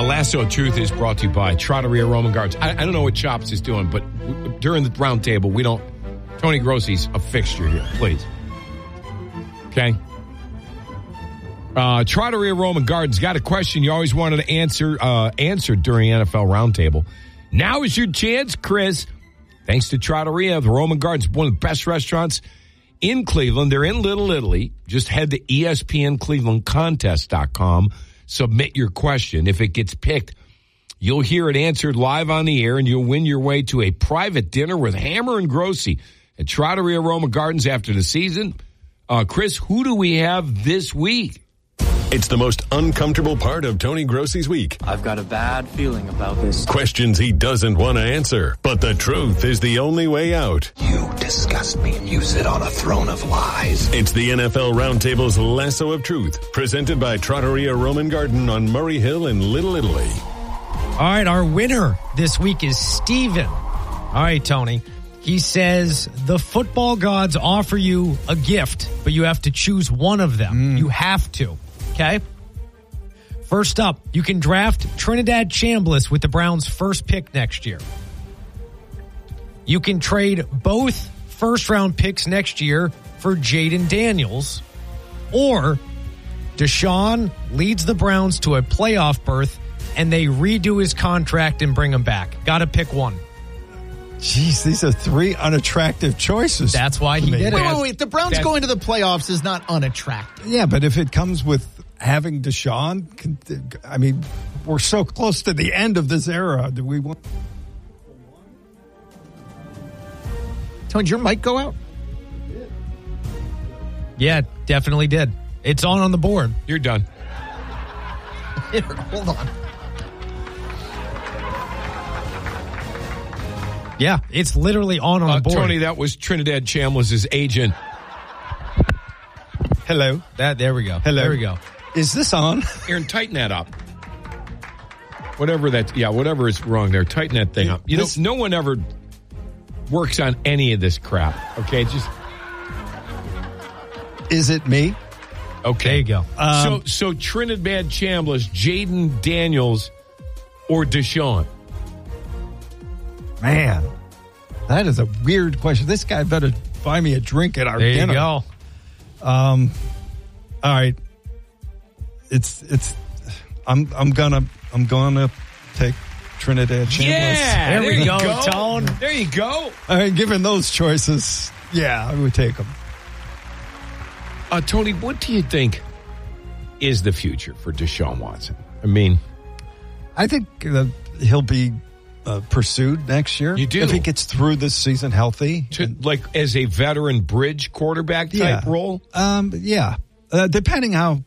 Lasso of Truth is brought to you by Trattoria Roman Gardens. I don't know what Chops is doing, but during the round table, we don't. Tony Grossi's a fixture here, please. Okay. Trattoria Roman Gardens got a question you always wanted to answer during NFL Roundtable. Now is your chance, Chris. Thanks to Trattoria, the Roman Gardens, one of the best restaurants in Cleveland. They're in Little Italy. Just head to ESPNClevelandContest.com. Submit your question. If it gets picked, you'll hear it answered live on the air, and you'll win your way to a private dinner with Hammer and Grossi at Trattoria Roman Gardens after the season. Chris, who do we have this week? It's the most uncomfortable part of Tony Grossi's week. I've got a bad feeling about this. Questions he doesn't want to answer, but the truth is the only way out. You disgust me. You sit on a throne of lies. It's the NFL Roundtable's Lasso of Truth, presented by Trattoria Roman Garden on Murray Hill in Little Italy. All right, our winner this week is Steven. All right, Tony. He says, the football gods offer you a gift, but you have to choose one of them. You have to. Okay? First up, you can draft Trinidad Chambliss with the Browns' first pick next year. You can trade both first-round picks next year for Jaden Daniels. Or Deshaun leads the Browns to a playoff berth, and they redo his contract and bring him back. Got to pick one. Jeez, these are three unattractive choices. That's why he did it. Wait. The Browns going to the playoffs is not unattractive. Yeah, but if it comes with having Deshaun, I mean, we're so close to the end of this era. Do we want? Tony, did your mic go out? Yeah, definitely did. It's on the board. You're done. Here, hold on. Yeah, it's literally on the board. Tony, that was Trinidad Chambliss' agent. Hello. There we go. Hello. There we go. Is this on? Aaron, tighten that up. Whatever is wrong there, tighten that thing up. You know, no one ever works on any of this crap. Okay, just. Is it me? Okay. There you go. So Trinidad Chambliss, Jaden Daniels, or Deshaun? Man, that is a weird question. This guy better buy me a drink at our dinner. There you go. All right. I'm gonna take Trinidad Chambliss. Yeah, there we go, Tone. There you go. I mean, given those choices, yeah, I would take them. Tony, what do you think is the future for Deshaun Watson? I mean, I think he'll be pursued next year. You do? If he gets through this season healthy. Like as a veteran bridge quarterback type role? Yeah. Depending how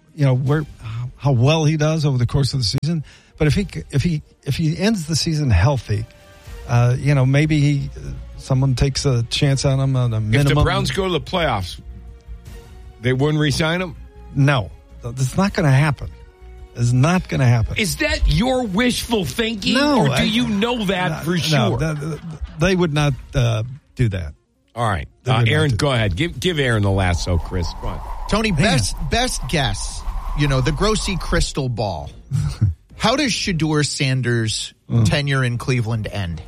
well he does over the course of the season. But if he ends the season healthy, maybe someone takes a chance on him on a minimum. If the Browns go to the playoffs, they wouldn't re-sign him? No. That's not going to happen. It's not going to happen. Is that your wishful thinking? No. Or do you know that for sure? No, they would not do that. All right. Aaron, go ahead. Give Aaron the lasso, Chris. Go on. Tony, best guess, the Grossi crystal ball. How does Shedeur Sanders' tenure in Cleveland end?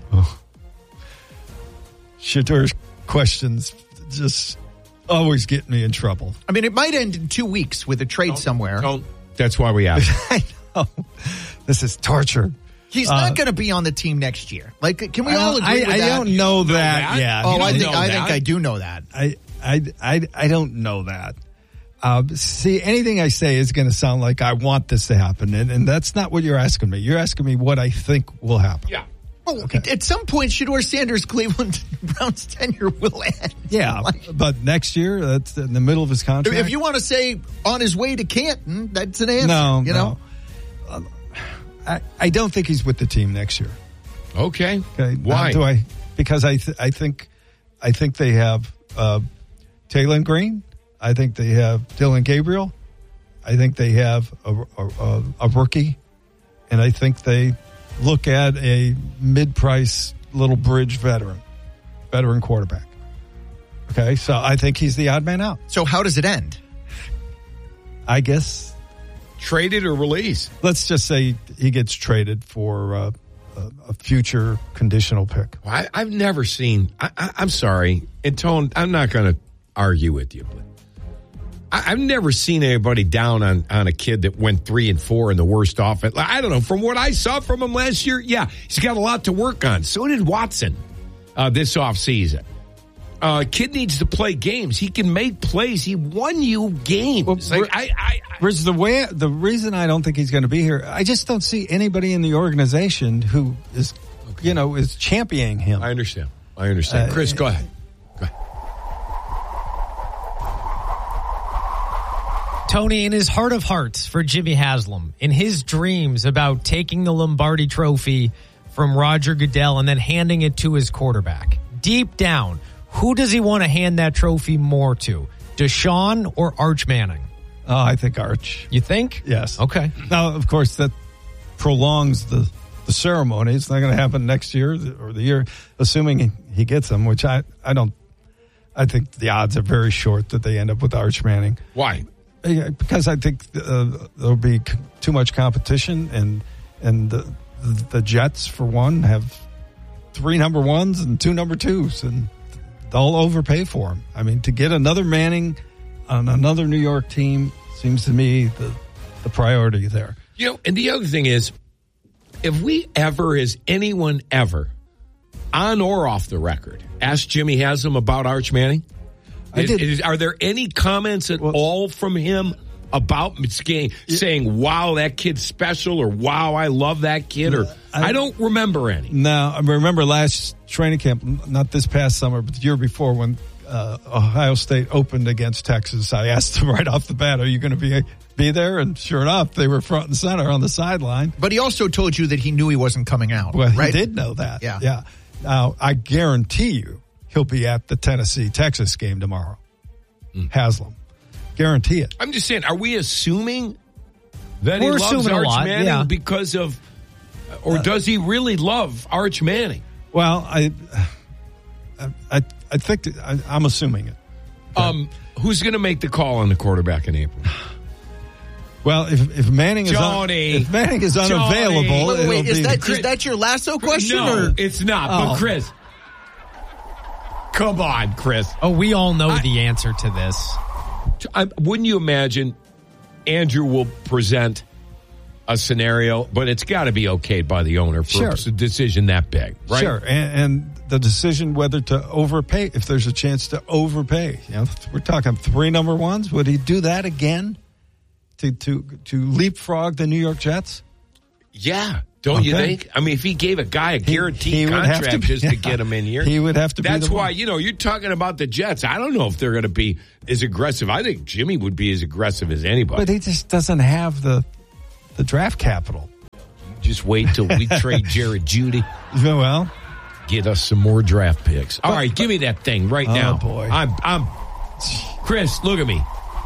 Shedeur's questions just always get me in trouble. I mean, it might end in 2 weeks with a trade somewhere. That's why we asked. I know. This is torture. He's not going to be on the team next year. Like, can we all agree with that? I don't know that. Yeah. Oh, I think I do know that. I don't know that. See, anything I say is going to sound like I want this to happen, and that's not what you're asking me. You're asking me what I think will happen. Yeah. Well, at some point, Shedeur Sanders' Cleveland Browns tenure will end. Yeah, but next year, that's in the middle of his contract. If you want to say on his way to Canton, that's an answer. No. I don't think he's with the team next year. Okay. Why? Because I think they have Taylon Green. I think they have Dylan Gabriel. I think they have a rookie, and I think they look at a mid-price little bridge veteran quarterback. Okay, so I think he's the odd man out. So how does it end? I guess Traded or released? Let's just say he gets traded for a future conditional pick. Well, I've never seen. I'm sorry, and Tone, I'm not going to argue with you, but I've never seen anybody down on a kid that went 3 and 4 in the worst offense. I don't know. From what I saw from him last year, yeah, he's got a lot to work on. So did Watson this offseason. Kid needs to play games. He can make plays. He won you games. Well, the reason I don't think he's going to be here, I just don't see anybody in the organization who is, is championing him. I understand. Chris, go ahead. Tony, in his heart of hearts for Jimmy Haslam, in his dreams about taking the Lombardi Trophy from Roger Goodell and then handing it to his quarterback, deep down, who does he want to hand that trophy more to? Deshaun or Arch Manning? Oh, I think Arch. You think? Yes. Okay. Now, of course, that prolongs the ceremony. It's not going to happen next year or the year, assuming he gets them, which I don't. I think the odds are very short that they end up with Arch Manning. Why? Because I think there'll be too much competition, and the Jets, for one, have 3 number 1s and 2 number 2s, and they'll overpay for him. I mean, to get another Manning on another New York team seems to me the priority there. And the other thing is, if we ever, has anyone ever, on or off the record, asked Jimmy Haslam about Arch Manning? Are there any comments at all from him about this game, saying, wow, that kid's special, or wow, I love that kid? Or I don't remember any. No, I remember last training camp, not this past summer, but the year before, when Ohio State opened against Texas. I asked him right off the bat, are you going to be there? And sure enough, they were front and center on the sideline. But he also told you that he knew he wasn't coming out. Well, right? He did know that. Yeah. Now, I guarantee you he'll be at the Tennessee-Texas game tomorrow. Haslam. Guarantee it. I'm just saying, are we assuming that We're he loves assuming a Arch lot, Manning yeah. because of, or does he really love Arch Manning? Well, I think I'm assuming it. Who's going to make the call on the quarterback in April? Well, if Manning is if Manning is unavailable, wait, is that your lasso question? No, or? it's not. But Chris, come on, Chris. Oh, we all know the answer to this. Wouldn't you imagine Andrew will present a scenario, but it's got to be okayed by the owner for a decision that big, right? Sure, and the decision whether to overpay, if there's a chance to overpay. We're talking 3 number 1s. Would he do that again to leapfrog the New York Jets? Yeah. Don't you think? I mean, if he gave a guy a guaranteed contract just to get him in here, he would have to be. That's why, you're talking about the Jets. I don't know if they're going to be as aggressive. I think Jimmy would be as aggressive as anybody. But he just doesn't have the draft capital. Just wait till we trade Jared Judy. Well, get us some more draft picks. All right, give me that thing right now. Oh, boy. I'm Chris, look at me.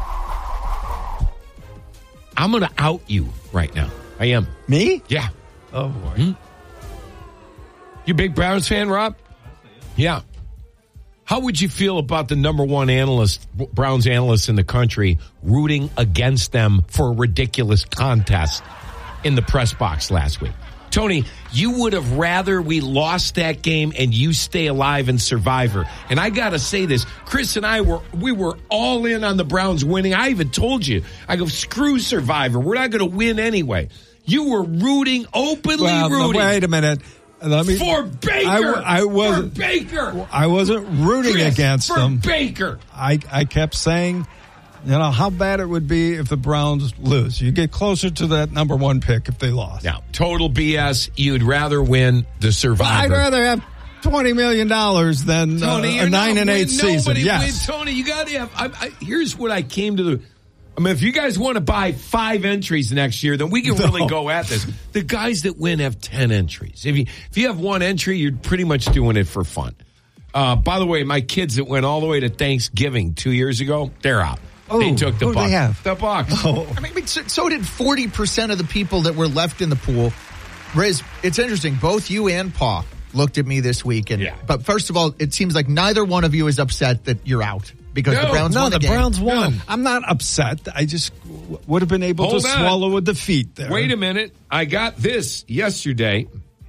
I'm going to out you right now. I am. Me? Yeah. Oh, boy. You a big Browns fan, Rob? Yeah. How would you feel about the number 1 Browns analyst in the country, rooting against them for a ridiculous contest in the press box last week? Tony, you would have rather we lost that game and you stay alive in Survivor. And I got to say this, Chris and I we were all in on the Browns winning. I even told you, I go, screw Survivor. We're not going to win anyway. You were rooting, openly rooting. Wait a minute. For Baker. For Baker. I wasn't rooting against them. For Baker. I kept saying, how bad it would be if the Browns lose. You get closer to that number 1 pick if they lost. Now, total BS. You'd rather win the Survivor. I'd rather have $20 million than Tony, a 9-8 season. Yes. Tony, you got to have. Here's what I came to the. I mean, if you guys want to buy 5 entries next year, then we can really go at this. The guys that win have 10 entries. If you have 1 entry, you're pretty much doing it for fun. By the way, my kids that went all the way to Thanksgiving 2 years ago, they're out. Oh, they took the Bucs. They have? The Bucs. Oh. I mean, so did 40% of the people that were left in the pool. Riz, it's interesting. Both you and Pa looked at me this week. But first of all, it seems like neither one of you is upset that you're out. because the Browns won the game. Browns won. I'm not upset. I just would have been able Hold to on. swallow a defeat there. Wait a minute. I got this yesterday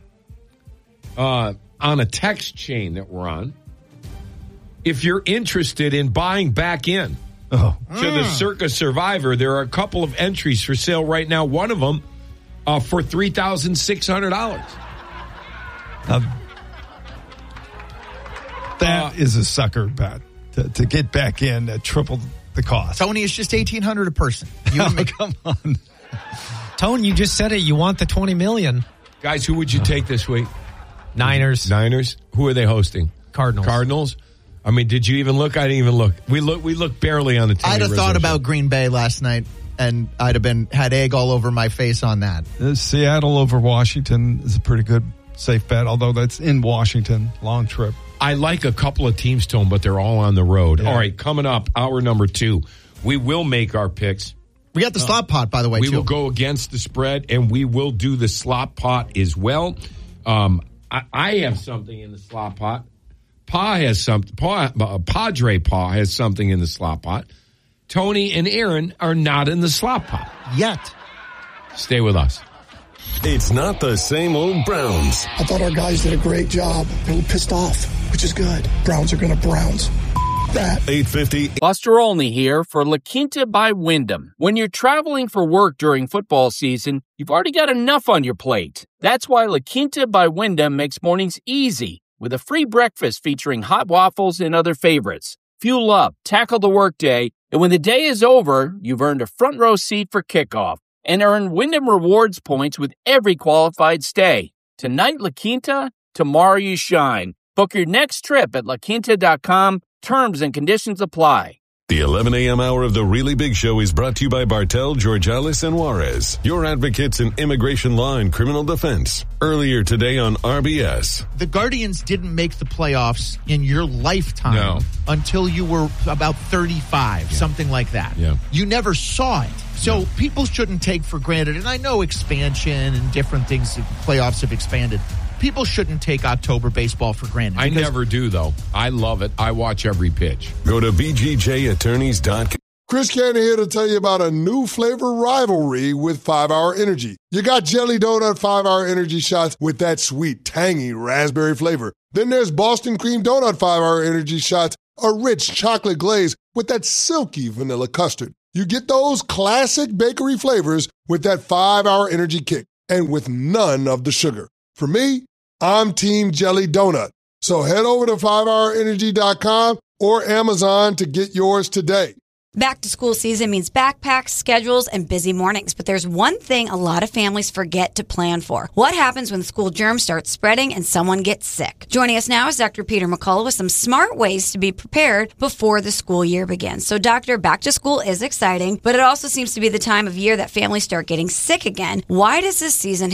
on a text chain that we're on. If you're interested in buying back in to the Circa Survivor, there are a couple of entries for sale right now. One of them for $3,600. That is a sucker bet to get back in at triple the cost. Tony, it's just $1,800 a person. Come on. Tony, you just said it. You want the $20 million. Guys, who would you take this week? Niners. Who are they hosting? Cardinals. I mean, did you even look? I didn't even look. We looked barely on the TV. I'd have thought about Green Bay last night, and I'd have had egg all over my face on that. Seattle over Washington is a pretty good safe bet, although that's in Washington. Long trip. I like a couple of teams, Tom, but they're all on the road. Yeah. All right, coming up, hour number 2. We will make our picks. We got the slot pot, by the way, We too. will go against the spread, and we will do the slot pot as well. I have something in the slot pot. Padre Pa has something in the slot pot. Tony and Aaron are not in the slot pot yet. Stay with us. It's not the same old Browns. I thought our guys did a great job. They were pissed off, which is good. Browns are going to Browns. That. 850. Buster Olney here for La Quinta by Wyndham. When you're traveling for work during football season, you've already got enough on your plate. That's why La Quinta by Wyndham makes mornings easy with a free breakfast featuring hot waffles and other favorites. Fuel up, tackle the workday, and when the day is over, you've earned a front row seat for kickoff and earn Wyndham Rewards points with every qualified stay. Tonight, La Quinta, tomorrow you shine. Book your next trip at laquinta.com. Terms and conditions apply. The 11 a.m. hour of The Really Big Show is brought to you by Bartel, Georgalis, and Juarez, your advocates in immigration law and criminal defense. Earlier today on RBS. The Guardians didn't make the playoffs in your lifetime until you were about 35, something like that. Yeah. You never saw it. So people shouldn't take for granted, and I know expansion and different things, playoffs have expanded. People shouldn't take October baseball for granted. I never do, though. I love it. I watch every pitch. Go to BGJattorneys.com. Chris Cannon here to tell you about a new flavor rivalry with 5-Hour Energy. You got Jelly Donut 5-Hour Energy shots with that sweet, tangy raspberry flavor. Then there's Boston Cream Donut 5-Hour Energy shots, a rich chocolate glaze with that silky vanilla custard. You get those classic bakery flavors with that 5-Hour Energy kick and with none of the sugar. For me, I'm Team Jelly Donut. So head over to 5hourenergy.com or Amazon to get yours today. Back to school season means backpacks, schedules, and busy mornings. But there's one thing a lot of families forget to plan for. What happens when school germs start spreading and someone gets sick? Joining us now is Dr. Peter McCullough with some smart ways to be prepared before the school year begins. So, Doctor, back to school is exciting, but it also seems to be the time of year that families start getting sick again. Why does this season